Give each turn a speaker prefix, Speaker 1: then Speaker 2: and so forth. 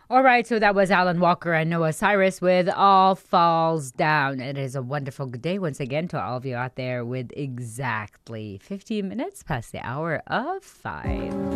Speaker 1: All right, so that was Alan Walker and Noah Cyrus with All Falls Down. It is a wonderful good day once again to all of you out there with exactly 15 minutes past the hour of 5.